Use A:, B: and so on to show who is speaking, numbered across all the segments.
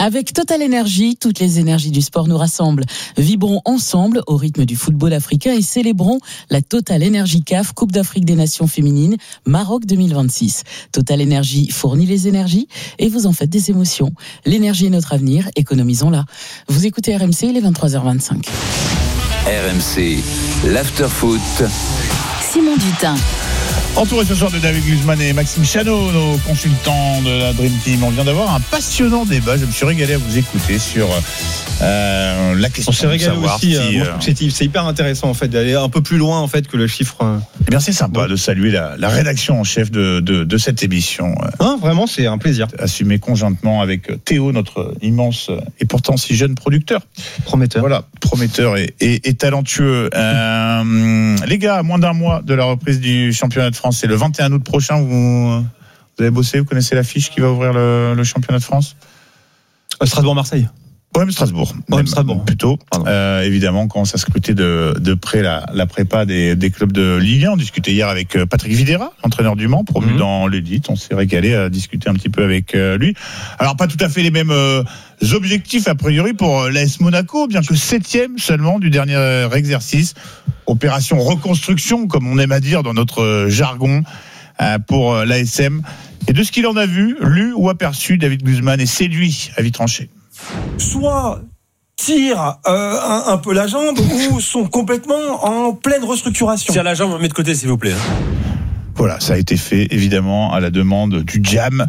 A: Avec Total Energy, toutes les énergies du sport nous rassemblent. Vibrons ensemble au rythme du football africain et célébrons la Total Energy CAF Coupe d'Afrique des Nations féminines Maroc 2026. Total Energy fournit les énergies et vous en faites des émotions. L'énergie est notre avenir, économisons-la. Vous écoutez RMC, il est 23h25.
B: RMC, l'after-foot.
C: Simon Dutin.
D: Entouré ce soir de David Guzman et Maxime Chano, nos consultants de la Dream Team. On vient d'avoir un passionnant débat. Je me suis régalé à vous écouter sur la question.
E: On s'est régalé aussi. C'est hyper intéressant en fait d'aller un peu plus loin en fait que le chiffre.
D: Eh bien, c'est sympa de saluer la rédaction en chef de cette émission.
E: Vraiment, c'est un plaisir.
D: Assumé conjointement avec Théo, notre immense et pourtant si jeune producteur.
E: Prometteur.
D: Voilà, prometteur et talentueux. Les gars, à moins d'un mois de la reprise du championnat de France, c'est le 21 août prochain. Vous avez bossé, vous connaissez l'affiche qui va ouvrir le championnat de France?
E: Strasbourg-Marseille.
D: OM Strasbourg.
E: Strasbourg.
D: Plutôt. Évidemment, on commence à scruter de près la prépa des clubs de Ligue 1. On discutait hier avec Patrick Videra, entraîneur du Mans, promu dans l'élite. On s'est régalé à discuter un petit peu avec lui. Alors, pas tout à fait les mêmes objectifs, a priori, pour l'AS Monaco, bien que 7e seulement du dernier exercice. Opération reconstruction, comme on aime à dire dans notre jargon, pour l'ASM. Et de ce qu'il en a vu, lu ou aperçu, David Guzman est séduit à vite trancher.
F: Soit tirent un peu la jambe ou sont complètement en pleine restructuration.
G: Tire la jambe, on met de côté s'il vous plaît.
D: Voilà, ça a été fait évidemment à la demande du Jam.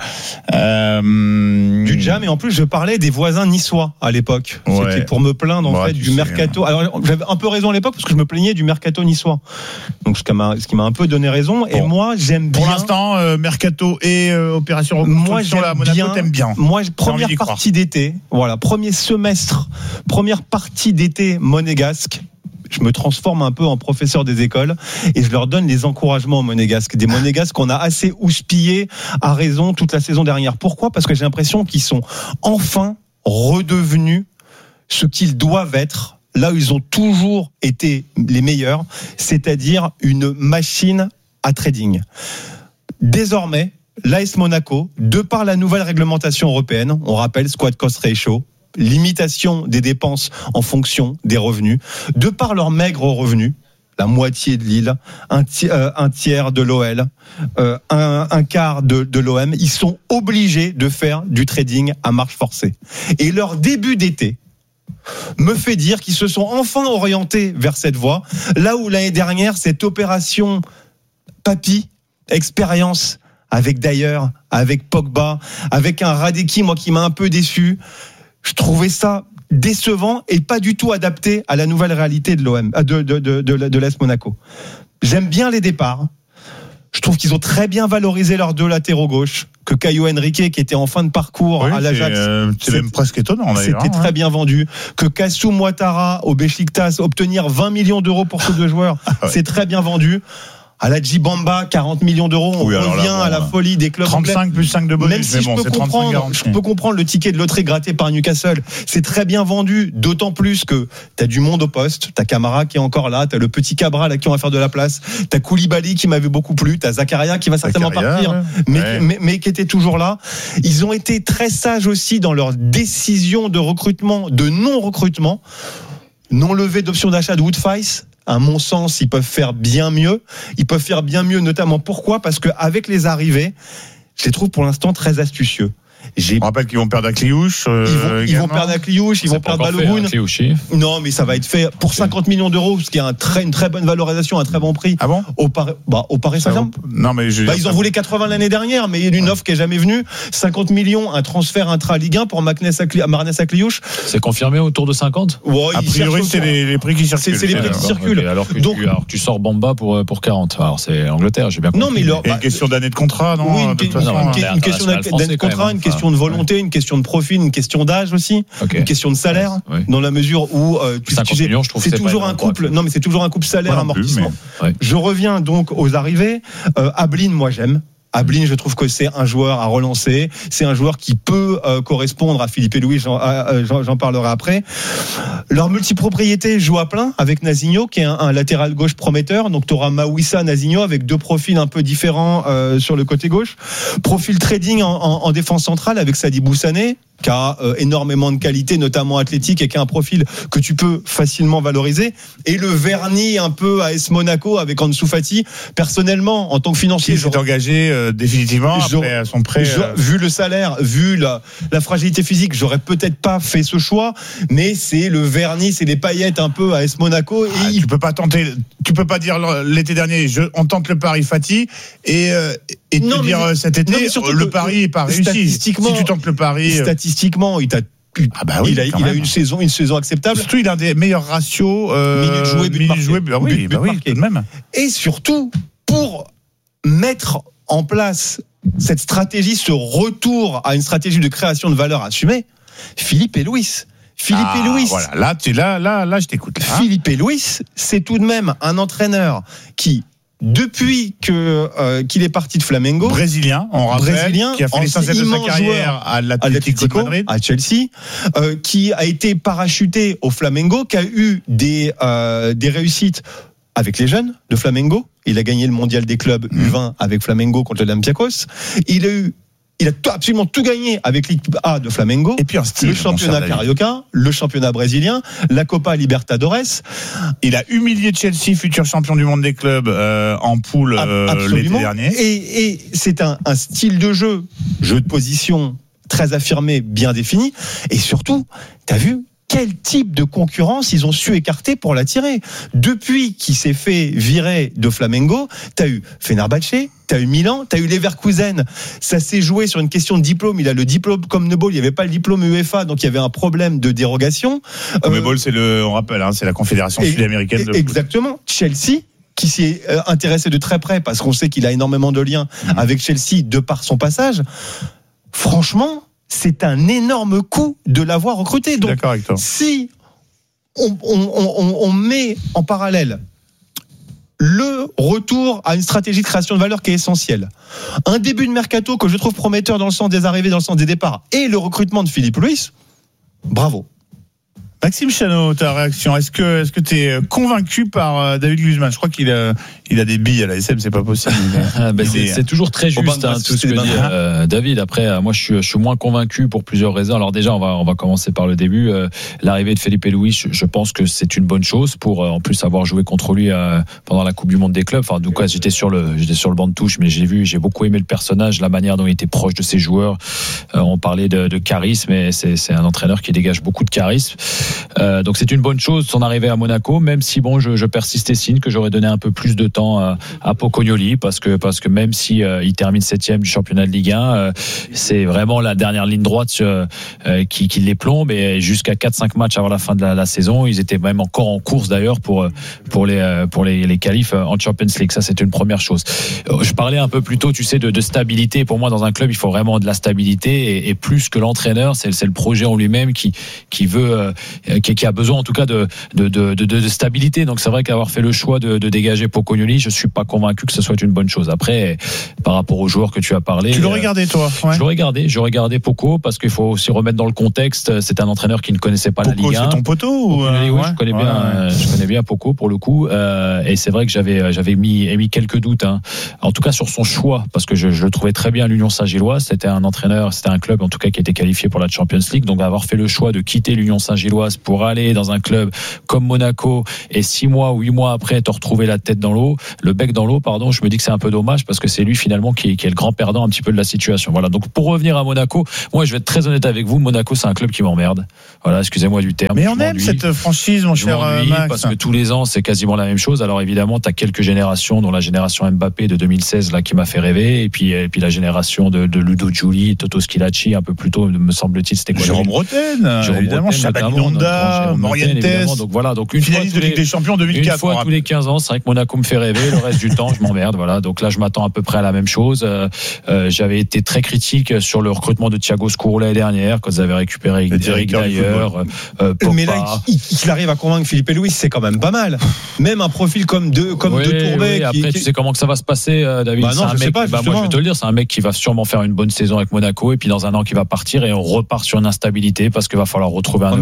E: Du Jam, et en plus je parlais des voisins niçois à l'époque. Ouais. C'était pour me plaindre en fait du mercato. Alors j'avais un peu raison à l'époque parce que je me plaignais du mercato niçois. Donc ce qui m'a un peu donné raison. Bon. Et moi j'aime bien.
D: Pour l'instant, mercato et opération reconstruction là, Monaco t'aime bien.
E: Moi première partie d'été, voilà, premier semestre, première partie d'été monégasque. Je me transforme un peu en professeur des écoles et je leur donne les encouragements aux Monégasques. Des Monégasques qu'on a assez houspillés à raison toute la saison dernière. Pourquoi ? Parce que j'ai l'impression qu'ils sont enfin redevenus ce qu'ils doivent être, là où ils ont toujours été les meilleurs, c'est-à-dire une machine à trading. Désormais, l'AS Monaco, de par la nouvelle réglementation européenne, on rappelle Squad Cost Ratio, limitation des dépenses en fonction des revenus, de par leurs maigres revenus, la moitié de Lille, un tiers de l'OL, un quart de l'OM, ils sont obligés de faire du trading à marche forcée. Et leur début d'été me fait dire qu'ils se sont enfin orientés vers cette voie, là où l'année dernière, cette opération Papy, expérience, avec d'ailleurs, avec Pogba, avec un Radeki, moi qui m'a un peu déçu, je trouvais ça décevant et pas du tout adapté à la nouvelle réalité de l'OM, de l'AS Monaco. J'aime bien les départs. Je trouve qu'ils ont très bien valorisé leurs deux latéraux gauche, que Caio Henrique, qui était en fin de parcours à l'Ajax.
D: C'est même presque étonnant, d'ailleurs.
E: C'était très bien vendu. Que Kassoum Ouattara, au Beşiktaş, obtenir 20 millions d'euros pour ces deux joueurs, c'est très bien vendu. À la Djibamba, 40 millions d'euros, on revient à la folie des clubs
D: 35
E: anglais.
D: plus 5 de bonus,
E: même si je peux comprendre le ticket de loterie gratté par Newcastle, c'est très bien vendu, d'autant plus que t'as du monde au poste, t'as Camara qui est encore là, t'as le petit Cabral à qui on va faire de la place, t'as Koulibaly qui m'avait beaucoup plu, t'as Zakaria qui va certainement partir, mais qui était toujours là. Ils ont été très sages aussi dans leur décision de recrutement, de non-recrutement, non-levée d'option d'achat de Woodface. À mon sens, ils peuvent faire bien mieux. Ils peuvent faire bien mieux, notamment pourquoi ? Parce qu'avec les arrivées, je les trouve pour l'instant très astucieux.
D: On rappelle qu'ils vont perdre Akliouche.
E: Ils vont perdre Akliouche, ils vont perdre Balogun. Non, mais ça va être fait pour 50 millions d'euros, ce qui est une très bonne valorisation, un très bon prix.
D: Ah bon ?
E: Au Paris Saint-Germain.
D: Non, mais
E: ils en voulaient 80 l'année dernière, mais il y a une offre qui est jamais venue. 50 millions, un transfert intra-Ligue 1 pour Marnès Akliouche.
G: C'est confirmé autour de 50 ?
D: A priori, c'est les prix qui circulent.
E: C'est les prix qui circulent.
G: Okay, alors que tu sors Bamba pour 40. Alors c'est Angleterre, j'ai bien compris.
E: Non, mais
D: une question d'année de contrat, non ?
E: Oui, une question d'année de contrat, une question de volonté, une question de profil, une question d'âge aussi, une question de salaire, dans la mesure où c'est toujours un couple. Non, mais c'est toujours un couple salaire-amortissement. Je reviens donc aux arrivées. Ablin, moi j'aime. Ablin, je trouve que c'est un joueur à relancer. C'est un joueur qui peut correspondre à Philippe et Louis. J'en parlerai après. Leur multipropriété joue à plein avec Nazinho, qui est un latéral gauche prometteur. Donc, tu auras Mawissa, Nazinho, avec deux profils un peu différents sur le côté gauche. Profil trading en défense centrale avec Sadibou Sané. qui a énormément de qualité, notamment athlétique, et qui a un profil que tu peux facilement valoriser. Et le vernis un peu AS Monaco avec Ansu Fati. Personnellement, en tant que financier,
D: il s'est engagé définitivement après son prêt.
E: Vu le salaire, vu la fragilité physique, j'aurais peut-être pas fait ce choix, mais c'est le vernis, c'est les paillettes un peu AS Monaco. Et
D: tu peux pas dire l'été dernier, on tente le pari Fati et
E: non,
D: te dire cet été, le pari n'est pas réussi. Si tu tentes le pari.
E: Statistiquement, il a une saison acceptable.
D: Surtout, il a un des meilleurs ratios
E: minutes jouées,
D: oui, tout de même.
E: Et surtout, pour mettre en place cette stratégie, ce retour à une stratégie de création de valeur assumée, Philippe et Luis.
D: Voilà, là, je t'écoute.
E: Philippe et Luis, c'est tout de même un entraîneur qui, depuis qu'il est parti de Flamengo,
D: brésilien, qui a fait l'essentiel de sa carrière à l'Atlético de Madrid,
E: à Chelsea, qui a été parachuté au Flamengo, qui a eu des réussites avec les jeunes de Flamengo. Il a gagné le mondial des clubs U20 avec Flamengo contre l'Olympiakos. Il a absolument tout gagné avec l'équipe A de Flamengo.
D: Et puis
E: le championnat Carioca, le championnat brésilien, la Copa Libertadores.
D: Il a humilié Chelsea, futur champion du monde des clubs, en poule l'été dernier.
E: Et c'est un style de jeu de position très affirmé, bien défini. Et surtout, t'as vu quel type de concurrence ils ont su écarter pour l'attirer. Depuis qu'il s'est fait virer de Flamengo, t'as eu Fenerbahçe, t'as eu Milan, t'as eu Leverkusen. Ça s'est joué sur une question de diplôme. Il a le diplôme comme Nebol, il n'y avait pas le diplôme UEFA, donc il y avait un problème de dérogation.
D: Nebol, on rappelle, c'est la confédération sud-américaine de
E: exactement. Chelsea, qui s'y est intéressé de très près parce qu'on sait qu'il a énormément de liens avec Chelsea de par son passage. Franchement, c'est un énorme coup de l'avoir recruté. Donc,
D: d'accord avec toi.
E: Si on met en parallèle le retour à une stratégie de création de valeur qui est essentielle, un début de mercato que je trouve prometteur dans le sens des arrivées, dans le sens des départs, et le recrutement de Philippe Luis, bravo.
D: Maxime Chanot, ta réaction, est-ce que tu es convaincu par David Guzman? Je crois qu'il a des billes à la SM, c'est pas possible.
G: C'est toujours très juste tout ce que dit David. Après, moi je suis moins convaincu pour plusieurs raisons. Alors déjà, on va commencer par le début. L'arrivée de Felipe Luis, je pense que c'est une bonne chose pour en plus avoir joué contre lui pendant la Coupe du Monde des clubs. Enfin, du coup, j'étais sur le banc de touche, mais j'ai beaucoup aimé le personnage, la manière dont il était proche de ses joueurs. On parlait de charisme, et c'est un entraîneur qui dégage beaucoup de charisme. Donc c'est une bonne chose son arrivée à Monaco, même si bon, je persiste et signe que j'aurais donné un peu plus de temps à Pocognoli, parce que même si il termine 7e du championnat de Ligue 1, c'est vraiment la dernière ligne droite qui les plombe, et jusqu'à 4-5 matchs avant la fin de la saison, ils étaient même encore en course d'ailleurs pour les qualifs en Champions League. Ça, c'est une première chose. Je parlais un peu plus tôt, tu sais, de stabilité. Pour moi, dans un club, il faut vraiment de la stabilité, et plus que l'entraîneur, c'est le projet en lui-même qui veut qui a besoin en tout cas de stabilité. Donc c'est vrai qu'avoir fait le choix de dégager Pocognoli, je suis pas convaincu que ce soit une bonne chose. Après, par rapport aux joueurs que tu as parlé,
D: tu l'aurais gardé toi? Ouais.
G: Je l'aurais gardé Poco, parce qu'il faut aussi remettre dans le contexte. C'est un entraîneur qui ne connaissait pas
D: Poco,
G: la Ligue 1.
D: C'est ton poteau?
G: Oui, je connais bien Poco pour le coup. Et c'est vrai que j'avais émis quelques doutes, en tout cas sur son choix, parce que je le trouvais très bien à l'Union Saint-Gilloise. C'était un club en tout cas qui était qualifié pour la Champions League. Donc avoir fait le choix de quitter l'Union Saint-Gilloise pour aller dans un club comme Monaco, et 6 mois ou 8 mois après te retrouver le bec dans l'eau, je me dis que c'est un peu dommage, parce que c'est lui finalement qui est le grand perdant un petit peu de la situation. Voilà. Donc pour revenir à Monaco, moi je vais être très honnête avec vous, Monaco c'est un club qui m'emmerde. Voilà, excusez-moi du terme.
D: Mais on aime cette franchise, mon cher Max.
G: Parce que tous les ans c'est quasiment la même chose. Alors évidemment, tu as quelques générations, dont la génération Mbappé de 2016 là qui m'a fait rêver, et puis la génération de Ludo Giuli, Toto Schilacci un peu plus tôt, me semble-t-il, c'était quoi?
D: Jérôme Bretagne, évidemment, Chabagnonda, Morientes.
G: Donc voilà, donc
D: finaliste de Ligue des Champions 2004.
G: Une fois tous les 15 ans, c'est vrai que Monaco me fait rêver. Le reste du temps, je m'emmerde. Voilà, donc là, je m'attends à peu près à la même chose. J'avais été très critique sur le recrutement de Thiago Scouro l'année dernière, quand ils avaient récupéré Eric d'ailleurs.
E: Mais là, qu'il arrive à convaincre Philippe Luis, c'est quand même pas mal. Même un profil comme de Tourbet.
G: Oui, après, tu sais comment que ça va se passer, David?
E: Bah non, je sais pas.
G: Moi, je vais te le dire, c'est un mec qui va sûrement faire une bonne saison avec Monaco, et puis dans un an qui va partir, et on repart sur une instabilité, parce qu'il va falloir retrouver un nouvel entraîneur.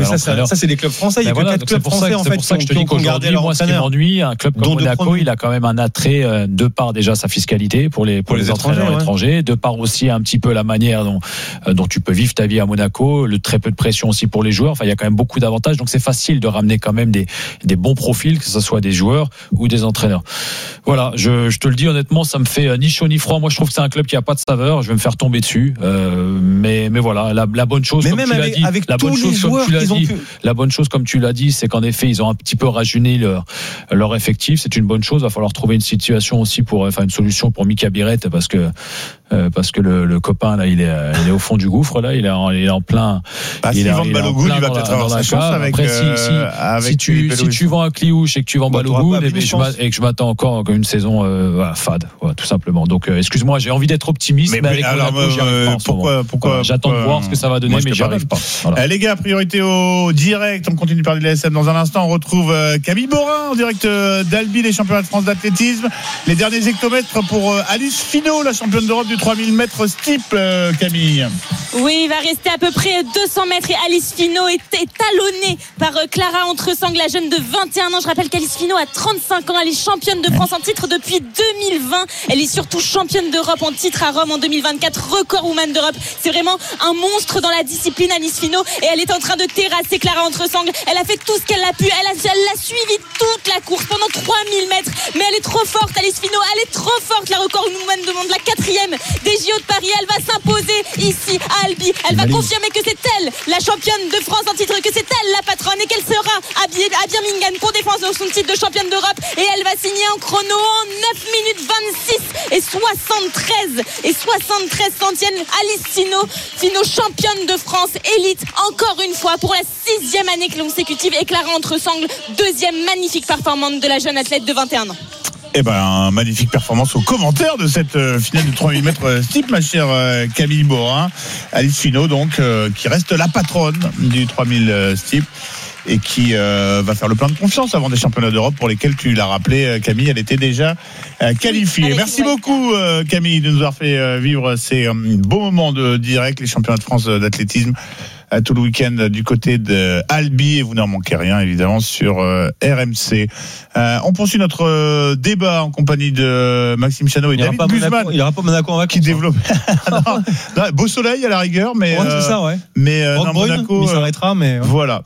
G: entraîneurs.
E: Ça, c'est des clubs français. Il y a que 4 clubs français, en fait,
G: c'est pour ça que je te dis qu'aujourd'hui, moi, ce qui m'ennuie, un club comme Monaco, il a quand même un attrait de par déjà sa fiscalité pour les entraîneurs étrangers, de par aussi un petit peu la manière dont tu peux vivre ta vie à Monaco, le très peu de pression aussi pour les joueurs. Enfin, il y a quand même beaucoup d'avantages. Donc, c'est facile de ramener quand même des bons profils, que ce soit des joueurs ou des entraîneurs. Voilà, je te le dis honnêtement, ça me fait ni chaud ni froid. Moi, je trouve que c'est un club qui a pas de saveur. Je vais me faire tomber dessus. Mais voilà, la bonne chose, comme tu l'as dit, la bonne chose, comme tu l'as dit, c'est qu'en effet, ils ont un petit peu rajeuni leur effectif. C'est une bonne chose. Il va falloir trouver une situation aussi une solution pour Mika Birette parce que le copain là, il est au fond du gouffre là. Il est en plein.
D: Si Van Balogun, il va peut-être avoir sa chance avec.
G: Après, si tu vends un Cliouche et que tu vends Balogun, et que je m'attends encore une saison fade, tout simplement. Donc, excuse-moi, j'ai envie d'être optimiste, mais avec Monaco, j'y arrive pas. Pourquoi j'attends de voir ce que ça va donner, mais j'y arrive pas.
D: Voilà. Les gars, priorité au direct. On continue de parler de l'ASM dans un instant. On retrouve Camille Borin en direct d'Albi, les championnats de France d'athlétisme. Les derniers hectomètres pour Alice Finot, la championne d'Europe du 3000 mètres steeple, Camille.
H: Oui, il va rester à peu près 200 mètres et Alice Finot est talonnée par Clara Entresang, la jeune de 21 ans. Je rappelle qu'Alice Finot a 35 ans. Elle est championne de France en titre depuis 2020. Elle est surtout championne d'Europe en titre à Rome en 2024, record woman d'Europe. C'est vraiment un monstre dans la discipline, Alice Finot, et elle est en train de terrasser Clara Entresang. Elle a fait tout ce qu'elle a pu. Elle l'a suivi toute la course pendant 3000 mètres. Mais elle est trop forte, Alice Finot. Elle est trop forte, la record woman de monde, la 4e des JO de Paris. Elle va s'imposer ici à Albi. Elle va confirmer que c'est elle, la championne de France en titre, que c'est elle la patronne et qu'elle sera à Birmingham pour défendre son titre de championne d'Europe. Et elle va signer un chrono en 9 minutes 26 et 73 centièmes. Alice Finot, championne de France élite encore une fois pour la 6e année consécutive, et Clara Entresang, 2e magnifique performance de la jeune athlète de 21 ans.
D: Magnifique performance au commentaire de cette finale de 3000 mètres steeple, ma chère Camille Borin. Alice Finot, donc, qui reste la patronne du 3000 steeple et qui va faire le plein de confiance avant des championnats d'Europe pour lesquels, tu l'as rappelé, Camille, elle était déjà qualifiée. Merci beaucoup, Camille, de nous avoir fait vivre ces beaux moments de direct, les championnats de France d'athlétisme tout le week-end du côté de Albi, et vous n'en manquez rien évidemment sur RMC. On poursuit notre débat en compagnie de Maxime Chanot et David Guzman.
E: Il n'y aura pas Monaco en vacances
D: qui développe beau soleil à la rigueur, mais
E: c'est ça, ouais.
D: Mais dans Monaco,
E: il s'arrêtera, mais
D: voilà.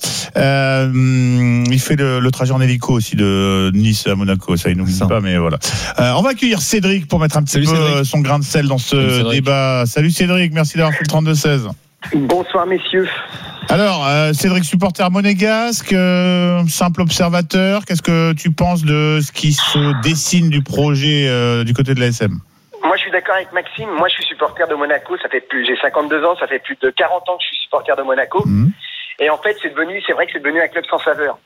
D: Il fait le trajet en hélico aussi de Nice à Monaco, ça il n'oublie pas, mais voilà. On va accueillir Cédric pour mettre un petit peu son grain de sel dans ce débat. Salut Cédric, merci d'avoir fait le 32-16.
I: Bonsoir messieurs.
D: Alors, Cédric, supporter monégasque, simple observateur, qu'est-ce que tu penses de ce qui se dessine du projet du côté de l'ASM ?
I: Moi je suis d'accord avec Maxime, moi je suis supporter de Monaco, j'ai 52 ans, ça fait plus de 40 ans que je suis supporter de Monaco. Et en fait c'est vrai que c'est devenu un club sans saveur.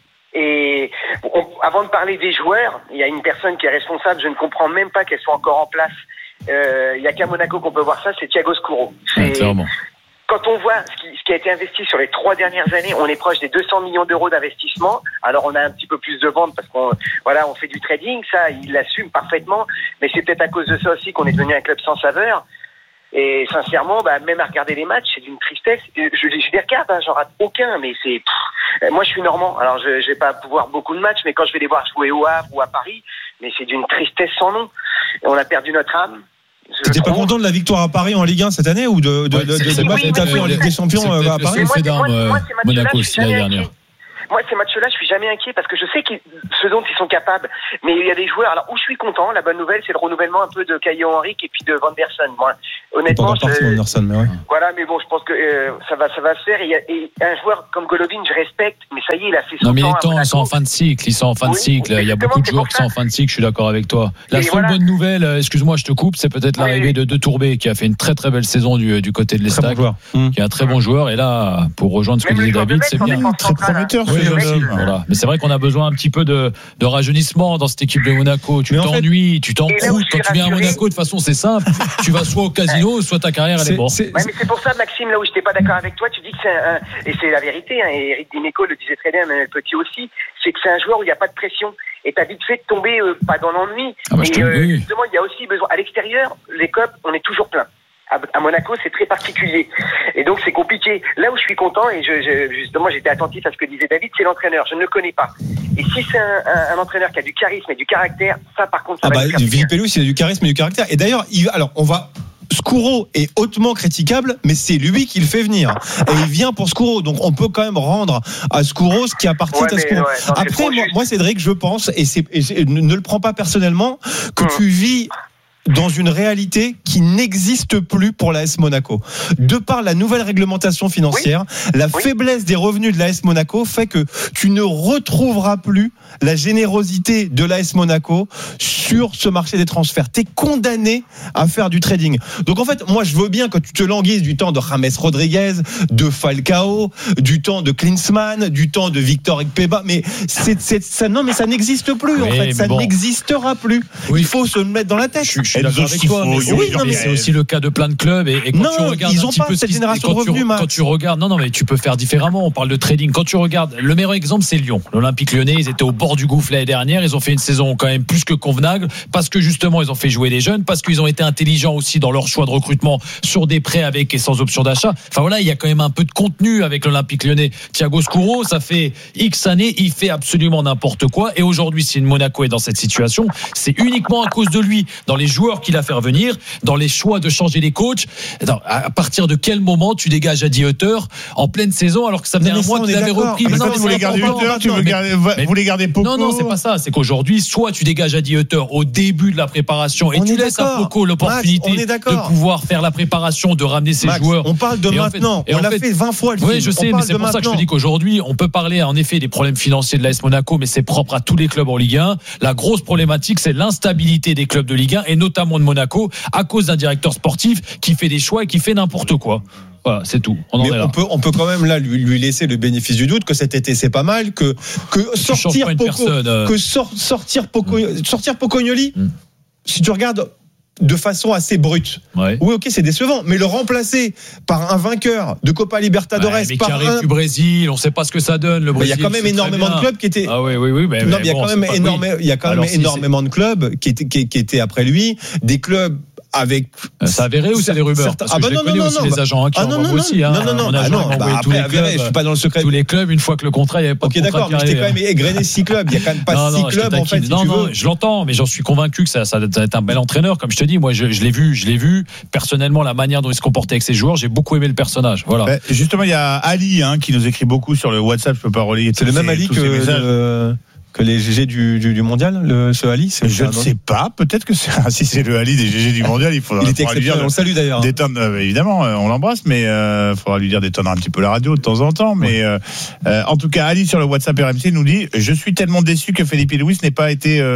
I: Et avant de parler des joueurs, il y a une personne qui est responsable, je ne comprends même pas qu'elle soit encore en place. Il n'y a qu'à Monaco qu'on peut voir ça, c'est Thiago Scuro.
G: Clairement.
I: Quand on voit ce qui a été investi sur les 3 dernières années, on est proche des 200 millions d'euros d'investissement. Alors on a un petit peu plus de ventes parce on fait du trading, ça il l'assume parfaitement, mais c'est peut-être à cause de ça aussi qu'on est devenu un club sans saveur. Et sincèrement, même à regarder les matchs, c'est d'une tristesse. Je les regarde, j'en rate aucun, mais moi je suis normand, alors je vais pas pouvoir beaucoup de matchs, mais quand je vais les voir jouer au Havre ou à Paris, mais c'est d'une tristesse sans nom. Et on a perdu notre âme.
E: T'étais pas content de la victoire à Paris en Ligue 1 cette année, ou de match que t'as fait en Ligue des Champions à Paris?
G: Monaco l'année dernière.
I: Moi, ces matchs-là, je suis jamais inquiet parce que je sais ce dont ils sont capables. Mais il y a des joueurs. Alors, où je suis content, la bonne nouvelle, c'est le renouvellement un peu de Caillon Henrique et puis de Van der Sen. Moi, honnêtement, voilà, mais bon, je pense que ça va se faire. Et un joueur comme Golovin, je respecte, mais ça y est, il a fait son temps.
G: Non, mais ils sont en fin de cycle. Il y a beaucoup de joueurs qui sont en fin de cycle. Je suis d'accord avec toi. La seule bonne nouvelle, excuse-moi, je te coupe, c'est peut-être l'arrivée de Tourbé qui a fait une très très belle saison du côté de l'Estac, qui est un très bon joueur. Et là, pour rejoindre ce que disait David, c'est bien,
D: très prometteur.
G: Voilà. Mais c'est vrai qu'on a besoin un petit peu de rajeunissement dans cette équipe de Monaco. Tu t'ennuies, tu t'encroutes. Quand tu viens à Monaco, de toute façon, c'est simple. Tu vas soit au casino, soit ta carrière, elle est morte.
I: Mais c'est pour ça, Maxime, là où je n'étais pas d'accord avec toi, tu dis que et c'est la vérité, et Eric Dimeco le disait très bien, mais Petit aussi, c'est que c'est un joueur où il n'y a pas de pression. Et t'as vite fait de tomber, pas dans l'ennui.
G: Justement,
I: il y a aussi besoin. À l'extérieur, les COP, on est toujours plein. à Monaco, c'est très particulier. Et donc, c'est compliqué. Là où je suis content, et justement, j'étais attentif à ce que disait David, c'est l'entraîneur. Je ne le connais pas. Et si c'est un entraîneur qui a du charisme et du caractère, ça, par contre, ça va nous faire
E: Philippe Elouis, il a du charisme et du caractère. Et d'ailleurs, Skouro est hautement critiquable, mais c'est lui qui le fait venir. Et il vient pour Skouro. Donc, on peut quand même rendre à Skouro ce qui appartient à Skouro. Après, moi, Cédric, je pense, et ne le prends pas personnellement, que tu vis dans une réalité qui n'existe plus pour l'AS Monaco. De par la nouvelle réglementation financière, la faiblesse des revenus de l'AS Monaco fait que tu ne retrouveras plus la générosité de l'AS Monaco sur ce marché des transferts. Tu es condamné à faire du trading. Donc en fait, moi je veux bien que tu te languisses du temps de James Rodriguez, de Falcao, du temps de Klinsmann, du temps de Victor Ikpeba, mais ça n'existe plus en fait, ça n'existera plus. Il faut se le mettre dans la tête.
G: Je suis d'accord avec toi, mais c'est aussi le cas de plein de clubs. Et quand tu regardes
E: ils n'ont pas cette génération de revenus,
G: quand tu regardes, mais tu peux faire différemment. On parle de trading. Quand tu regardes, le meilleur exemple, c'est Lyon. L'Olympique Lyonnais, ils étaient au bord du gouffre l'année dernière. Ils ont fait une saison quand même plus que convenable parce que justement, ils ont fait jouer les jeunes, parce qu'ils ont été intelligents aussi dans leur choix de recrutement sur des prêts avec et sans option d'achat. Enfin voilà, il y a quand même un peu de contenu avec l'Olympique Lyonnais. Thiago Skouro, ça fait X années, il fait absolument n'importe quoi. Et aujourd'hui, si Monaco est dans cette situation, c'est uniquement à cause de lui, dans les joueurs qu'il a fait revenir, dans les choix de changer les coachs. À partir de quel moment tu dégages Adi Hutter en pleine saison alors que ça faisait un mois qu'il avait repris?
D: Mais vous voulez garder Hutter, vous voulez garder Poko?
G: Non, c'est pas ça. C'est qu'aujourd'hui, soit tu dégages Adi Hutter au début de la préparation et tu laisses à Poko l'opportunité de pouvoir faire la préparation, de ramener ses joueurs.
E: On parle de maintenant. On l'a fait 20 fois le film.
G: Oui, je sais, mais c'est pour ça que je te dis qu'aujourd'hui, on peut parler en effet des problèmes financiers de l'AS Monaco, mais c'est propre à tous les clubs en Ligue 1. La grosse problématique, c'est l'instabilité des clubs de Ligue 1 et notamment de Monaco à cause d'un directeur sportif qui fait des choix et qui fait n'importe quoi. Voilà, c'est tout. On
E: peut quand même là lui laisser le bénéfice du doute que cet été c'est pas mal, que sortir Pocognoli. Si tu regardes de façon assez brute. Oui, ok, c'est décevant, mais le remplacer par un vainqueur de Copa Libertadores,
G: mais qui arrive du Brésil, on ne sait pas ce que ça donne. Le Brésil,
E: il y a quand même énormément de clubs qui étaient.
G: Ah oui. Mais
E: non, il y a quand même énormément de clubs qui étaient après lui, des clubs avec.
G: Ça avéré ou c'est des rumeurs? Parce que je connais aussi les agents qui envoient aussi.
E: Non.
G: Tous les clubs,
E: je suis pas dans le secret.
G: Tous les clubs, une fois que le contrat, il n'y avait pas de contrat.
E: Ok, d'accord, mais je t'ai quand même égrené 6 clubs. Il n'y a quand même pas 6 clubs en fait.
G: Non, je l'entends, mais j'en suis convaincu que ça va être un bel entraîneur. Comme je te dis, moi, je l'ai vu. Personnellement, la manière dont il se comportait avec ses joueurs, j'ai beaucoup aimé le personnage. Voilà.
D: Justement, il y a Ali qui nous écrit beaucoup sur le WhatsApp. Je peux pas relayer.
E: C'est le même Ali que les GG du mondial, ce Ali.
D: Je ne sais pas. Peut-être que si c'est le Ali des GG du mondial, il faudra.
E: Il était exceptionnel. On le salue d'ailleurs.
D: Détendre, évidemment, on l'embrasse, mais faudra lui dire d'étendre un petit peu la radio de temps en temps. Mais en tout cas, Ali sur le WhatsApp RMC nous dit: je suis tellement déçu que Felipe Luis n'ait pas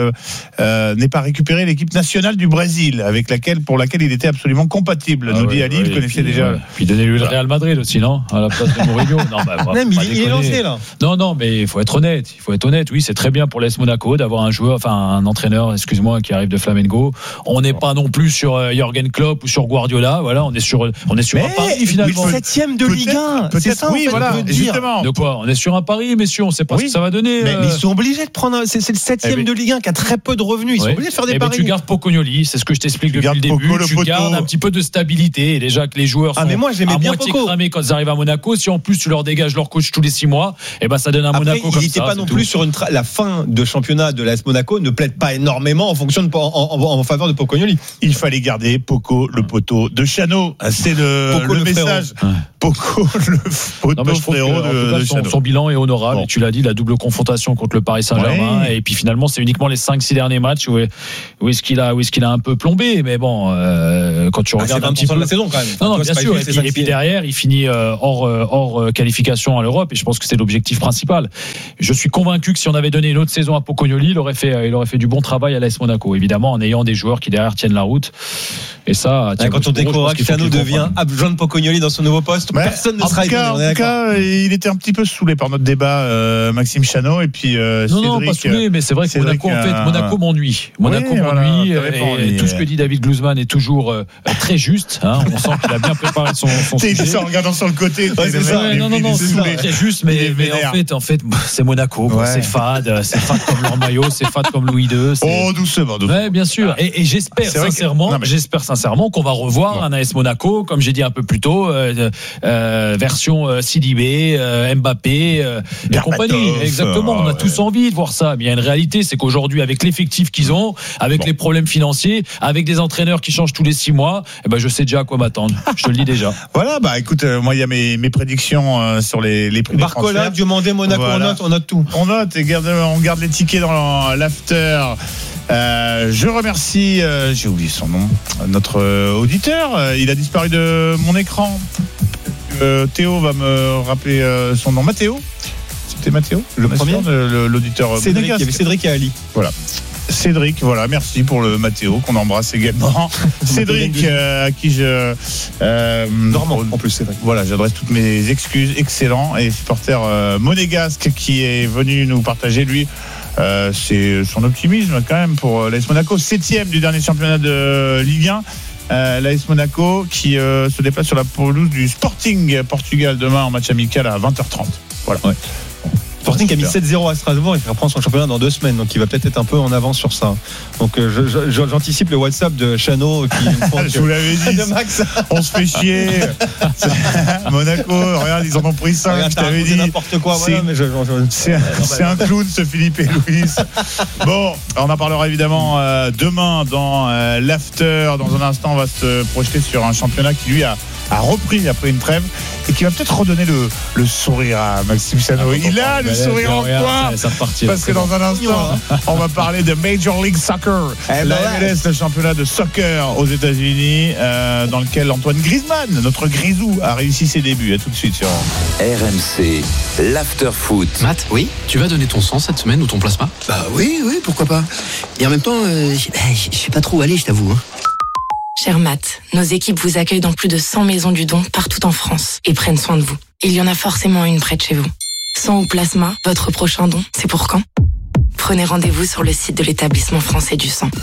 D: récupéré l'équipe nationale du Brésil pour laquelle il était absolument compatible. Nous dit Ali, il connaissait déjà.
G: Puis donnez-lui le Real Madrid aussi, non, à la place de Mourinho.
E: Il est lancé là.
G: Non, mais il faut être honnête. Oui, c'est très bien pour l'AS Monaco d'avoir un entraîneur, qui arrive de Flamengo. On n'est pas non plus sur Jürgen Klopp ou sur Guardiola. Voilà, on est sur un pari finalement.
E: 7e de Ligue 1. C'est ça, oui, voilà.
G: Justement. De quoi? On est sur un pari, messieurs. On ne sait pas ce que ça va donner.
E: Mais ils sont obligés de prendre. C'est le 7e de Ligue 1 qui a très peu de revenus. Ils sont obligés de faire des paris.
G: Tu gardes Pocognoli. C'est ce que je t'explique depuis le début. Tu gardes un petit peu de stabilité. Et déjà que les joueurs sont à moitié cramés quand ils arrivent à Monaco. Si en plus tu leur dégages leur coach tous les 6 mois, ça donne un Monaco comme ça.
E: Il n'était pas non plus sur la fin de championnat de l'AS Monaco ne plaide pas énormément en faveur de Pocognoli.
D: Il fallait garder Poco, le poteau de Chano. C'est le message. Poco, le poteau frérot de Chano.
G: Son bilan est honorable. Et tu l'as dit, la double confrontation contre le Paris Saint-Germain. Et puis finalement, c'est uniquement les 5-6 derniers matchs où est-ce qu'il a un peu plombé. Mais bon, quand tu regardes un petit peu
E: la saison quand même.
G: Non, bien sûr. Et puis derrière, il finit hors qualification à l'Europe. Et je pense que c'est l'objectif principal. Je suis convaincu que si on avait donné une autre saison à Pocognoli, il aurait fait du bon travail à l'AS Monaco, évidemment, en ayant des joueurs qui derrière tiennent la route. Et ça,
E: quand on découvre que Chano devient adjoint de Pocognoli dans son nouveau poste, Personne ne sera étonné.
D: En tout cas, il était un petit peu saoulé par notre débat, Maxime Chanot, et puis
G: non, pas saoulé, mais c'est vrai que Monaco m'ennuie. Monaco m'ennuie, et tout ce que dit David Glusman est toujours très juste. Hein, on sent qu'il a bien préparé son sujet.
D: C'est ça, en regardant sur le côté.
G: C'est très juste, mais en fait, c'est Monaco. C'est fade comme leur maillot, c'est fade comme Louis II.
D: Oh, doucement.
G: Ouais, bien sûr. Et j'espère sincèrement qu'on va revoir un AS Monaco, comme j'ai dit un peu plus tôt, version Sidibé, Mbappé et compagnie. Exactement. On a tous envie de voir ça. Mais il y a une réalité, c'est qu'aujourd'hui, avec l'effectif qu'ils ont, avec les problèmes financiers, avec des entraîneurs qui changent tous les 6 mois, je sais déjà à quoi m'attendre. Je te le dis déjà.
D: Voilà, écoute, moi il y a mes prédictions sur les prix.
E: Barcola, Diomandé, Monaco, voilà. On note tout.
D: On note et on garde les tickets dans l'after. Je remercie, j'ai oublié son nom, notre auditeur. Il a disparu de mon écran. Théo va me rappeler son nom. Mathéo. C'était Mathéo,
E: le premier,
D: l'auditeur.
E: Cédric, il y avait Cédric et Ali.
D: Voilà. Cédric, voilà, merci pour le Mathéo qu'on embrasse également. Cédric, à qui je
E: Normand en plus, Cédric.
D: Voilà, j'adresse toutes mes excuses, excellent, et supporter monégasque qui est venu nous partager lui. C'est son optimisme quand même pour l'AS Monaco, 7e du dernier championnat de Ligue 1. L'AS Monaco qui se déplace sur la pelouse du Sporting Portugal demain en match amical à 20h30. Voilà. Ouais.
E: Sporting a mis 7-0 à Strasbourg et qui reprend son championnat dans 2 semaines, donc il va peut-être être un peu en avance sur ça. Donc j'anticipe le WhatsApp de Chano qui
D: je vous l'avais dit, Max. On se fait chier. Monaco, regarde, ils en ont pris 5. Je t'avais dit
E: n'importe quoi. Voilà, mais
D: c'est un clown ce Philippe et Louis. Bon, on en parlera évidemment demain dans l'after. Dans un instant, on va se projeter sur un championnat qui lui a repris après une trêve et qui va peut-être redonner le sourire à Maxime Chano. Il a le sourire en coin parce que dans un instant on va parler de Major League Soccer, la MLS, le championnat de soccer aux États-Unis, dans lequel Antoine Griezmann, notre Grisou, a réussi ses débuts. À tout de suite sur
B: RMC, l'after foot.
J: Matt, oui, tu vas donner ton sang cette semaine ou ton plasma?
K: Bah oui, pourquoi pas. Et en même temps, je sais pas trop où aller, je t'avoue.
L: Cher Matt, nos équipes vous accueillent dans plus de 100 maisons du don partout en France et prennent soin de vous. Il y en a forcément une près de chez vous. Sang ou plasma, votre prochain don, c'est pour quand? Prenez rendez-vous sur le site de l'établissement français du sang.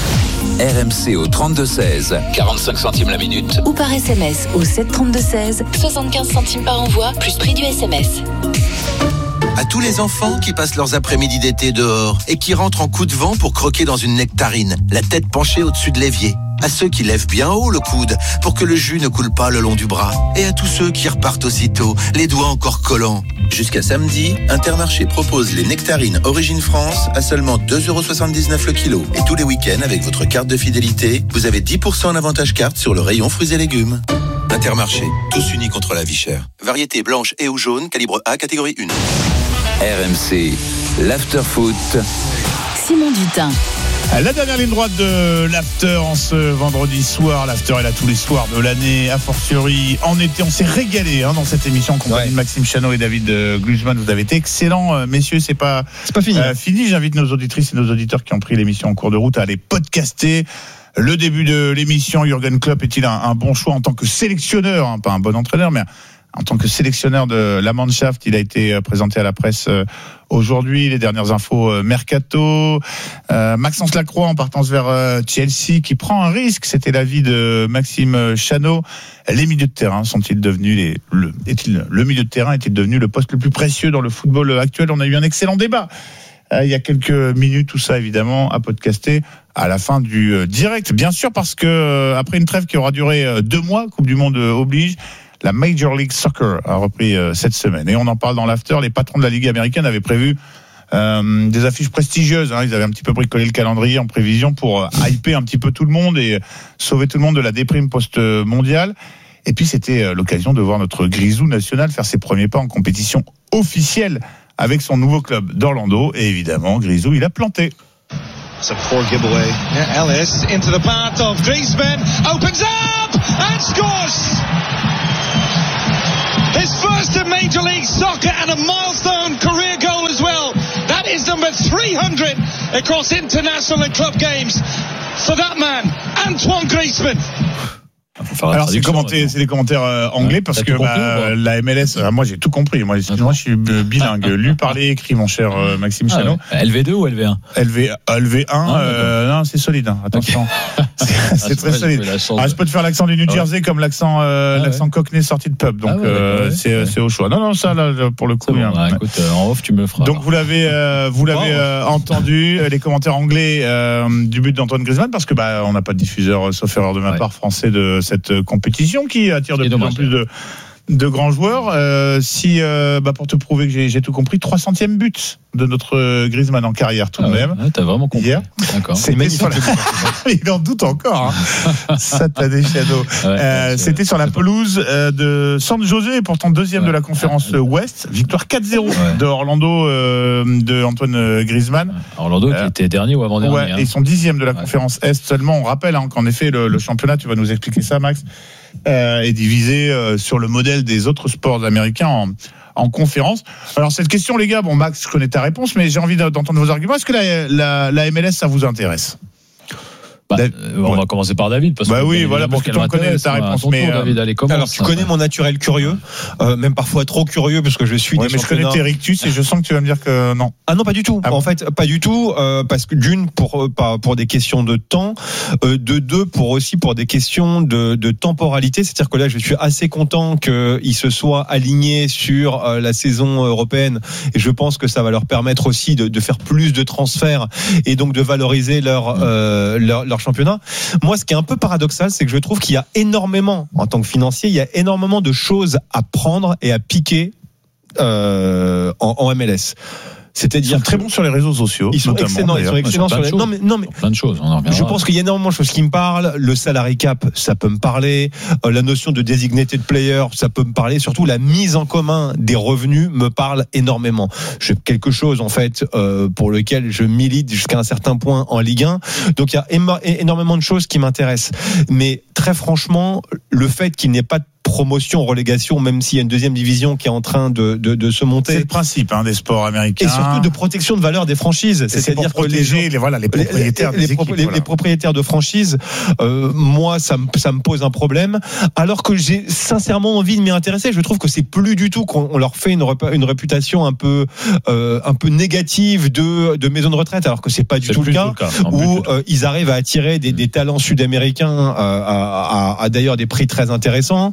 B: RMC au 32-16, 45 centimes la minute.
C: Ou par SMS au 732-16, 75 centimes par envoi, plus prix du SMS.
M: À tous les enfants qui passent leurs après-midi d'été dehors et qui rentrent en coup de vent pour croquer dans une nectarine, la tête penchée au-dessus de l'évier. À ceux qui lèvent bien haut le coude pour que le jus ne coule pas le long du bras. Et à tous ceux qui repartent aussitôt, les doigts encore collants. Jusqu'à samedi, Intermarché propose les nectarines Origine France à seulement 2,79€ le kilo. Et tous les week-ends, avec votre carte de fidélité, vous avez 10% en avantage carte sur le rayon fruits et légumes. Intermarché, tous unis contre la vie chère. Variété blanche et ou jaune, calibre A, catégorie 1.
B: RMC, l'after foot.
C: Simon Dutin.
D: La dernière ligne droite de l'after en ce vendredi soir. L'after est là tous les soirs de l'année, a fortiori en été. On s'est régalé dans cette émission en compagnie de Maxime Chano et David Glusman. Vous avez été excellents, messieurs. C'est pas fini. J'invite nos auditrices et nos auditeurs qui ont pris l'émission en cours de route à aller podcaster le début de l'émission. Jürgen Klopp est-il un bon choix en tant que sélectionneur, pas un bon entraîneur, mais en tant que sélectionneur de la Mannschaft? Il a été présenté à la presse aujourd'hui. Les dernières infos mercato. Maxence Lacroix en partance vers Chelsea qui prend un risque. C'était l'avis de Maxime Chano. Les milieux de terrain sont-ils devenus le milieu de terrain est-il devenu le poste le plus précieux dans le football actuel? On a eu un excellent débat il y a quelques minutes. Tout ça évidemment à podcaster à la fin du direct, bien sûr, parce que après une trêve qui aura duré 2 mois, Coupe du Monde oblige, la Major League Soccer a repris cette semaine. Et on en parle dans l'after. Les patrons de la Ligue américaine avaient prévu des affiches prestigieuses. Ils avaient un petit peu bricolé le calendrier en prévision pour hyper un petit peu tout le monde et sauver tout le monde de la déprime post-mondiale. Et puis c'était l'occasion de voir notre Grisou national faire ses premiers pas en compétition officielle avec son nouveau club d'Orlando. Et évidemment, Grisou, il a planté.
N: It's a poor giveaway. Yeah, Ellis into the path of Griezmann, opens up and scores! His first in Major League Soccer and a milestone career goal as well. That is number 300 across international and club games for that man, Antoine Griezmann.
D: Alors c'est des commentaires anglais parce que la MLS, moi j'ai tout compris. Moi je suis bilingue, lu, parlé, écrit, mon cher Maxime Chanot.
G: LV2 ou LV1
D: LV1, non, c'est solide. Attention, c'est très solide. Je peux te faire l'accent du New Jersey comme l'accent cockney sorti de pub, donc c'est au choix. Non, ça là pour le coup.
G: Écoute, en off tu me le feras.
D: Donc vous l'avez entendu, les commentaires anglais du but d'Antoine Griezmann, parce que on n'a pas de diffuseur, sauf erreur de ma part, français de cette compétition qui attire de plus en plus de grands joueurs. Pour te prouver que j'ai tout compris, 300e but de notre Griezmann en carrière tout de même.
G: T'as vraiment compris.
D: Hier.
G: D'accord.
D: C'est magnifique. Il en doute encore. Satanás Shadow. C'était sur la pelouse de San José, et pourtant deuxième de la conférence Ouest. Victoire 4-0 de Orlando de Antoine Griezmann.
G: Orlando qui était dernier ou avant-dernier.
D: Et son 10e de la conférence Est seulement. On rappelle qu'en effet le championnat, tu vas nous expliquer ça, Max, est divisé sur le modèle des autres sports américains en conférence. Alors cette question, les gars, Max, je connais ta réponse, mais j'ai envie d'entendre vos arguments. Est-ce que la MLS, ça vous intéresse?
G: On va commencer par David parce
D: que tu connais ta réponse.
G: David, allez, commence.
E: Alors tu connais mon naturel curieux, même parfois trop curieux, parce que je suis.
D: Mais je connais tes rictus et je sens que tu vas me dire que non.
E: Ah non, pas du tout. En fait, pas du tout, parce que d'une pour des questions de temps, de deux pour des questions de temporalité. C'est-à-dire que là, je suis assez content qu'ils se soient alignés sur la saison européenne, et je pense que ça va leur permettre aussi de faire plus de transferts et donc de valoriser leur championnat. Moi, ce qui est un peu paradoxal, c'est que je trouve qu'il y a énormément, en tant que financier, il y a énormément de choses à prendre et à piquer en MLS. C'est-à-dire,
D: ils sont très bons sur les réseaux sociaux.
E: Ils sont excellents. Ils sont excellents sur les. Non mais
G: plein de choses.
E: Je pense qu'il y a énormément de choses qui me parlent. Le salary cap, ça peut me parler. La notion de designated player, ça peut me parler. Surtout la mise en commun des revenus me parle énormément. Quelque chose en fait pour lequel je milite jusqu'à un certain point en Ligue 1. Donc il y a énormément de choses qui m'intéressent. Mais très franchement, le fait qu'il n'y ait pas de promotion, relégation, même s'il y a une deuxième division qui est en train de se monter.
D: C'est le principe des sports américains.
E: Et surtout de protection de valeur des franchises. C'est-à-dire
D: protéger les propriétaires des équipes.
E: Les propriétaires de franchises, moi, ça me pose un problème. Alors que j'ai sincèrement envie de m'y intéresser. Je trouve que c'est plus du tout qu'on leur fait une réputation un peu négative de maison de retraite, alors que c'est pas du tout le cas. Où ils arrivent à attirer des talents sud-américains à d'ailleurs des prix très intéressants.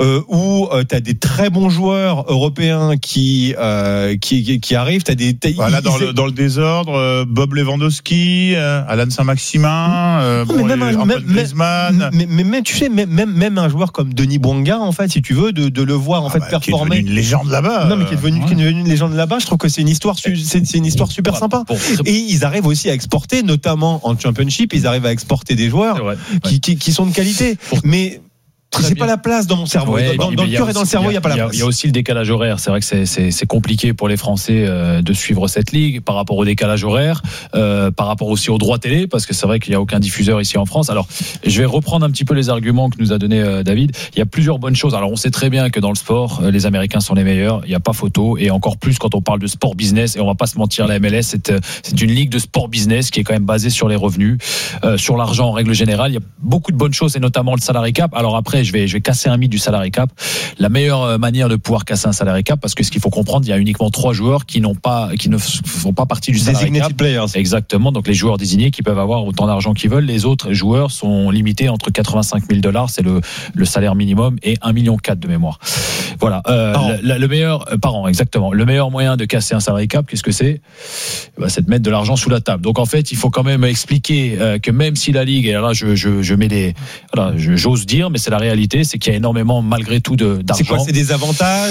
E: Où tu as des très bons joueurs européens qui arrivent.
D: Dans le désordre, Bob Lewandowski, Alan Saint-Maximin, Griezmann.
E: Mais tu sais, même un joueur comme Denis Bouanga, en fait, si tu veux, de le voir en fait performer.
D: Qui est devenu une légende là-bas.
E: Non, mais qui est devenu une légende là-bas. Je trouve que c'est une histoire super sympa. Et ils arrivent aussi à exporter, notamment en Championship, ils arrivent à exporter des joueurs qui sont de qualité. Mais c'est pas la place dans mon cerveau. Dans le cœur et dans le cerveau, il n'y a pas la place.
G: Il y a aussi le décalage horaire. C'est vrai que c'est compliqué pour les Français de suivre cette ligue par rapport au décalage horaire, par rapport aussi aux droits télé, parce que c'est vrai qu'il n'y a aucun diffuseur ici en France. Alors, je vais reprendre un petit peu les arguments que nous a donné David. Il y a plusieurs bonnes choses. Alors, on sait très bien que dans le sport, les Américains sont les meilleurs. Il n'y a pas photo. Et encore plus quand on parle de sport business. Et on va pas se mentir, la MLS, c'est une ligue de sport business qui est quand même basée sur les revenus, sur l'argent en règle générale. Il y a beaucoup de bonnes choses, et notamment le salary cap. Alors après, je vais casser un mythe du salary cap. La meilleure manière de pouvoir casser un salary cap, parce que ce qu'il faut comprendre, il y a uniquement 3 joueurs qui ne font pas partie du salary cap.
E: Designated players.
G: Exactement. Donc les joueurs désignés qui peuvent avoir autant d'argent qu'ils veulent. Les autres joueurs sont limités entre $85,000, c'est le salaire minimum, et 1,4 million de mémoire. Voilà. Le meilleur par an, exactement. Le meilleur moyen de casser un salary cap, qu'est-ce que c'est? C'est de mettre de l'argent sous la table. Donc en fait, il faut quand même expliquer que même si la ligue, et là je mets j'ose dire, mais c'est la réalité, c'est qu'il y a énormément malgré tout d'argent.
E: C'est quoi? C'est des avantages?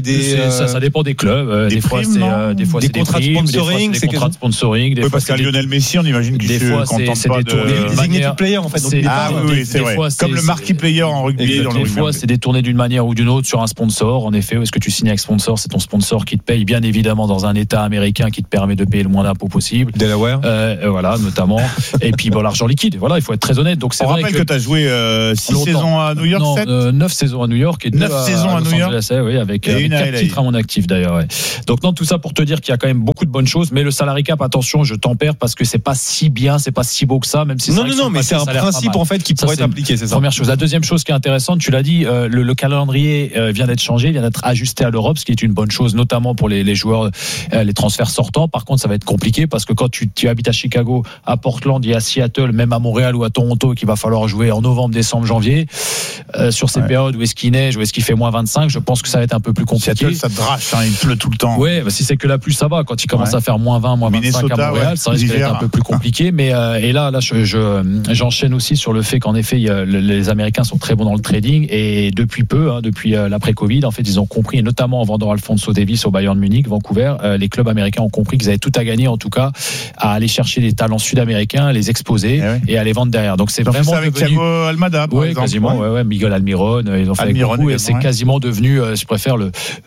G: Ça dépend des clubs. Des fois, c'est des
E: contrats de sponsoring.
G: Des contrats de sponsoring.
D: Parce qu'à Lionel Messi, on imagine qu'il se contente pas de
E: designated player, en fait.
D: Oui, c'est vrai. Comme le marquee player en rugby.
G: Des fois, c'est détourné d'une manière ou d'une autre sur un sponsor. En effet, est-ce que tu signes avec sponsor? C'est ton sponsor qui te paye, bien évidemment, dans un État américain qui te permet de payer le moins d'impôts possible.
E: Delaware.
G: Voilà, notamment. Et puis, l'argent liquide. Voilà, il faut être très honnête. Donc, c'est
D: on
G: vrai
D: rappelle que tu as joué 6 saisons à New New York, 7
G: 9 saisons à New York et
D: 9 saisons à New York.
G: Oui, avec 4 titres à mon actif d'ailleurs. Ouais. Donc non, tout ça pour te dire qu'il y a quand même beaucoup de bonnes choses, mais le salary cap, attention, je tempère parce que c'est pas si bien, c'est pas si beau que ça, même si
E: non, mais c'est un principe en fait qui pourrait être appliqué, c'est ça.
G: Première chose. La deuxième chose qui est intéressante, tu l'as dit, le calendrier vient d'être changé, vient d'être ajusté à l'Europe, ce qui est une bonne chose, notamment pour les joueurs, les transferts sortants. Par contre, ça va être compliqué parce que quand tu habites à Chicago, à Portland et à Seattle, même à Montréal ou à Toronto, qu'il va falloir jouer en novembre, décembre, janvier, sur ces périodes où est-ce qu'il neige, où est-ce qu'il fait moins 25, je pense que ça va être un peu plus compliqué.
D: Seattle, ça drache, il pleut tout le temps.
G: Ouais, si c'est que la pluie, ça va. Quand il commence à faire moins 20, moins 25 à Montréal, ça risque d'être un peu plus compliqué. Mais et là, j'enchaîne aussi sur le fait qu'en effet, les Américains sont très bons dans le trading et depuis peu, depuis l'après-Covid, en fait, ils ont compris, et notamment en vendant Alphonso Davies au Bayern Munich, Vancouver, les clubs américains ont compris qu'ils avaient tout à gagner, en tout cas, à aller chercher des talents sud-américains, les exposer et à les vendre derrière. Donc c'est
D: donc
G: vraiment
D: ça avec
G: devenu...
D: Thiago Almada, par exemple.
G: Quasiment, Miguel Almiron, ils ont fait avec beaucoup, et c'est quasiment devenu, je préfère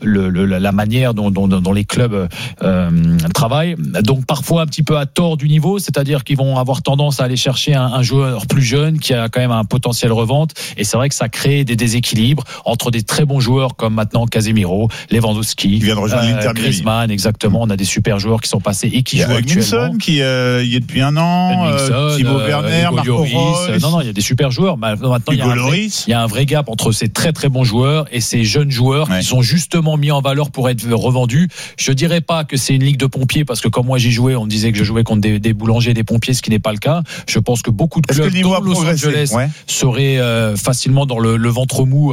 G: la manière dont les clubs travaillent. Donc parfois un petit peu à tort du niveau, c'est-à-dire qu'ils vont avoir tendance à aller chercher un joueur plus jeune qui a quand même un potentiel revente, et c'est vrai que ça crée des déséquilibres entre des très bons joueurs comme maintenant Casemiro, Lewandowski, Griezmann, exactement. On a des super joueurs qui sont passés et qui jouent actuellement.
D: Qui y est depuis un an, Thibaut Werner, Marco Reus.
G: Non, il y a des super joueurs. Maintenant, il y a un vrai gap entre ces très très bons joueurs et ces jeunes joueurs qui sont justement mis en valeur pour être revendus. Je dirais pas que c'est une ligue de pompiers parce que comme moi j'y jouais, on me disait que je jouais contre des boulangers et des pompiers, ce qui n'est pas le cas. Je pense que beaucoup de clubs dont Los Angeles seraient facilement dans le ventre mou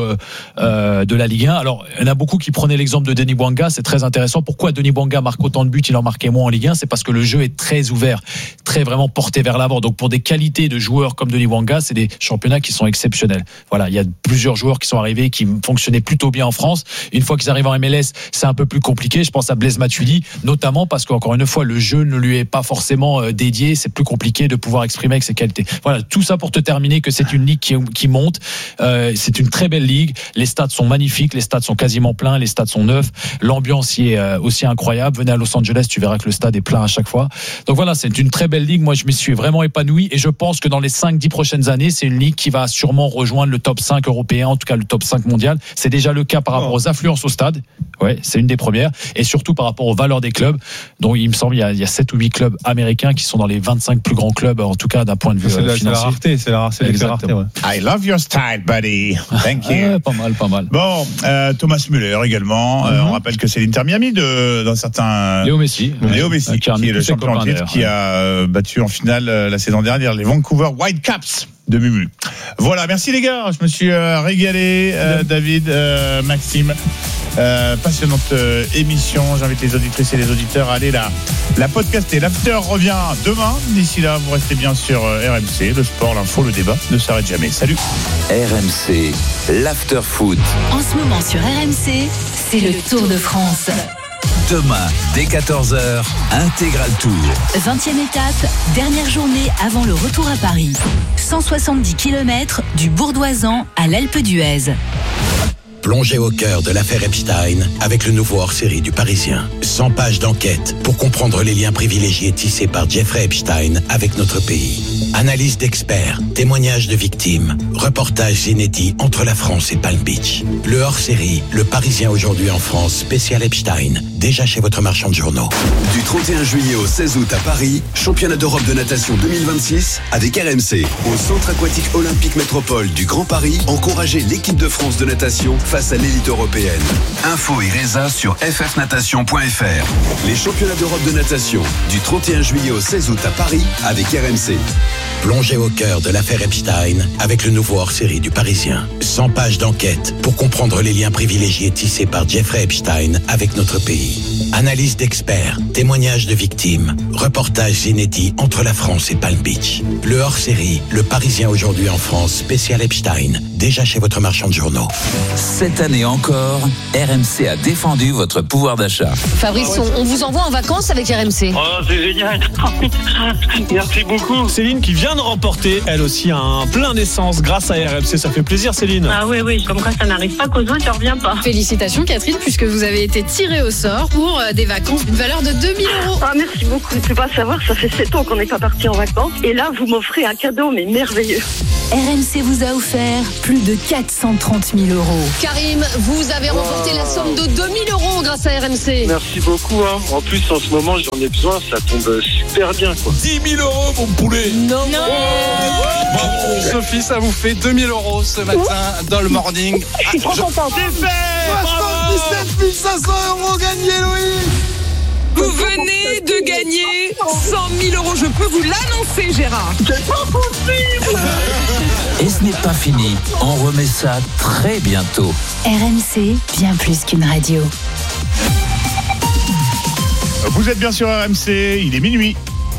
G: de la Ligue 1. Alors, il y en a beaucoup qui prenaient l'exemple de Denis Bouanga, c'est très intéressant. Pourquoi Denis Bouanga marque autant de buts, il en marquait moins en Ligue 1? C'est parce que le jeu est très ouvert, très vraiment porté vers l'avant. Donc pour des qualités de joueurs comme Denis Bouanga, c'est des championnats qui sont exceptionnels. Voilà, il y a plusieurs joueurs qui sont arrivés qui fonctionnaient plutôt bien en France. Une fois qu'ils arrivent en MLS, c'est un peu plus compliqué. Je pense à Blaise Matuidi, notamment parce qu'encore une fois, le jeu ne lui est pas forcément dédié. C'est plus compliqué de pouvoir exprimer avec ses qualités. Voilà, tout ça pour te terminer que c'est une ligue qui monte. C'est une très belle ligue. Les stades sont magnifiques, les stades sont quasiment pleins, les stades sont neufs. L'ambiance y est aussi incroyable. Venez à Los Angeles, tu verras que le stade est plein à chaque fois. Donc voilà, c'est une très belle ligue. Moi, je m'y suis vraiment épanoui et je pense que dans les 5-10 prochaines années, c'est une ligue qui va sûrement rejoindre le top 5 européen, en tout cas le top 5 mondial. C'est déjà le cas par rapport aux affluences au stade. Ouais, c'est une des premières. Et surtout par rapport aux valeurs des clubs. Donc il me semble il y a 7 ou 8 clubs américains qui sont dans les 25 plus grands clubs, en tout cas d'un point de vue financier.
E: C'est la rareté. Ouais.
D: I love your style, buddy. Thank you.
G: Pas mal.
D: Bon, Thomas Müller également. On rappelle que c'est l'Inter Miami d'un certain
G: Léo Messi,
D: qui est le champion en titre, qui a battu en finale la saison dernière les Vancouver Whitecaps de Mumu. Voilà, merci les gars, je me suis régalé. David, Maxime, passionnante émission. J'invite les auditrices et les auditeurs à aller la podcaster. L'after revient demain. D'ici là, vous restez bien sur RMC. Le sport, l'info, le débat ne s'arrête jamais. Salut.
B: RMC, l'after foot.
C: En ce moment sur RMC, c'est le Tour de France.
B: Demain, dès 14h, Intégral Tour.
C: 20e étape, dernière journée avant le retour à Paris. 170 km du Bourdoisan à l'Alpe d'Huez.
O: Plongez au cœur de l'affaire Epstein avec le nouveau hors-série du Parisien. 100 pages d'enquête pour comprendre les liens privilégiés tissés par Jeffrey Epstein avec notre pays. Analyse d'experts, témoignages de victimes, reportages inédits entre la France et Palm Beach. Le hors-série, le Parisien aujourd'hui en France, spécial Epstein, déjà chez votre marchand de journaux.
P: Du 31 juillet au 16 août à Paris, championnat d'Europe de natation 2026 avec RMC. Au Centre aquatique olympique métropole du Grand Paris, encouragez l'équipe de France de natation face à l'élite européenne. Info et résa sur ffnatation.fr. Les championnats d'Europe de natation du 31 juillet au 16 août à Paris avec RMC.
O: Plongez au cœur de l'affaire Epstein avec le nouveau hors-série du Parisien. 100 pages d'enquête pour comprendre les liens privilégiés tissés par Jeffrey Epstein avec notre pays. Analyse d'experts, témoignages de victimes, reportages inédits entre la France et Palm Beach. Le hors-série, le Parisien aujourd'hui en France, spécial Epstein, déjà chez votre marchand de journaux.
B: Cette année encore, RMC a défendu votre pouvoir d'achat.
Q: Fabrice, on vous envoie en vacances avec RMC.
R: Oh, c'est génial. Merci beaucoup.
E: Céline qui vient
Q: de remporter, elle aussi, un plein d'essence grâce à RMC. Ça fait plaisir, Céline.
R: Ah oui, comme quoi ça n'arrive pas qu'aux autres, ça revient pas.
S: Félicitations Catherine, puisque vous avez été tirée au sort pour des vacances d'une valeur de 2 000 €.
R: Ah merci beaucoup. Tu peux pas savoir, ça fait 7 ans qu'on n'est pas parti en vacances. Et là, vous m'offrez un cadeau, mais merveilleux.
C: RMC vous a offert plus de 430 000 €.
S: Karim, vous avez remporté la somme de 2 000 € grâce à RMC.
T: Merci beaucoup. En plus, en ce moment, j'en ai besoin. Ça tombe super bien, quoi.
Q: 10 000 €, mon poulet.
S: Non.
J: Bravo, Sophie, ça vous fait 2 000 € ce matin dans le morning.
R: Je suis trop contente.
J: 77 500 € gagnés, Louis.
S: Vous venez de gagner 100 000 €. Je peux vous l'annoncer, Gérard.
R: C'est pas possible.
B: Et ce n'est pas fini. On remet ça très bientôt.
C: RMC, bien plus qu'une radio.
D: Vous êtes bien sur RMC, il est minuit.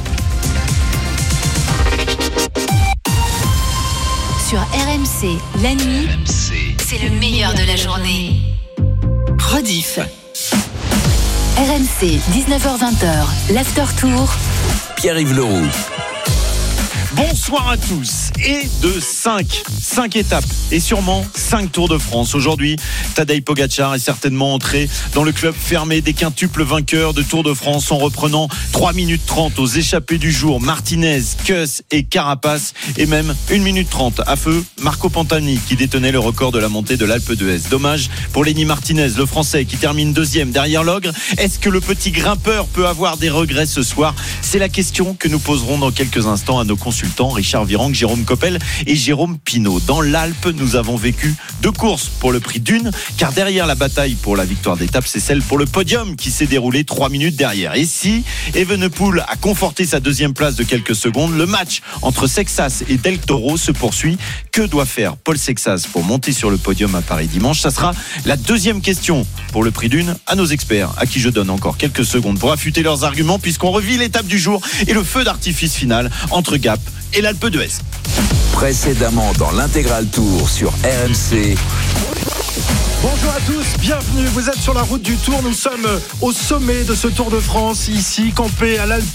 C: Sur RMC, la nuit, c'est le meilleur de la journée. Rediff. RMC, 19h-20h, l'After Tour.
B: Pierre-Yves Leroux.
U: Bonsoir à tous. Et de 5 étapes et sûrement 5 Tours de France. Aujourd'hui, Tadej Pogačar est certainement entré dans le club fermé des quintuples vainqueurs de Tour de France en reprenant 3 minutes 30 aux échappées du jour. Martinez, Kuss et Carapace, et même 1 minute 30 à feu Marco Pantani qui détenait le record de la montée de l'Alpe d'Huez. Dommage pour Lenny Martinez, le Français qui termine 2e derrière l'ogre. Est-ce que le petit grimpeur peut avoir des regrets ce soir? C'est la question que nous poserons dans quelques instants à nos consultants Richard Virenque, Jérôme Coppel et Jérôme Pinault. Dans l'Alpe, nous avons vécu 2 courses pour le prix d'une, car derrière la bataille pour la victoire d'étape, c'est celle pour le podium qui s'est déroulée 3 minutes derrière. Et si Evenepoel a conforté sa 2e place de quelques secondes, le match entre Sexas et Del Toro se poursuit. Que doit faire Paul Sexas pour monter sur le podium à Paris dimanche? Ça sera la 2e question pour le prix d'une à nos experts, à qui je donne encore quelques secondes pour affûter leurs arguments, puisqu'on revit l'étape du jour et le feu d'artifice final entre Gap et l'Alpe d'Huez.
B: Précédemment dans l'intégral tour sur RMC.
V: Bonjour à tous, bienvenue, vous êtes sur la route du Tour, nous sommes au sommet de ce Tour de France, ici campé à l'Alpe